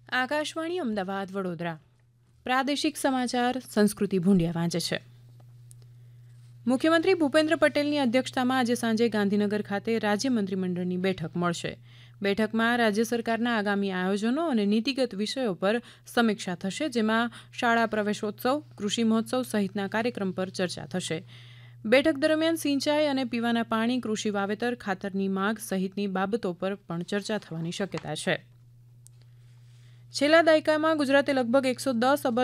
આકાશવાણી અમદાવાદ વડોદરા પ્રાદેશિક સમાચાર સંસ્કૃતિ ભૂંડિયા વાંચે છે. મુખ્યમંત્રી ભૂપેન્દ્ર પટેલની અધ્યક્ષતામાં આજે સાંજે ગાંધીનગર ખાતે રાજ્ય મંત્રીમંડળની બેઠક મળશે. બેઠકમાં રાજ્ય સરકારના આગામી આયોજનો અને નીતિગત વિષયો પર સમીક્ષા થશે, જેમાં શાળા પ્રવેશોત્સવ, કૃષિ મહોત્સવ સહિતના કાર્યક્રમ પર ચર્ચા થશે. બેઠક દરમિયાન સિંચાઈ અને પીવાના પાણી, કૃષિ વાવેતર, ખાતરની માગ સહિતની બાબતો પર પણ ચર્ચા થવાની શક્યતા છે. છેલ્લા દાયકામાં ગુજરાતે લગભગ 110 અબજ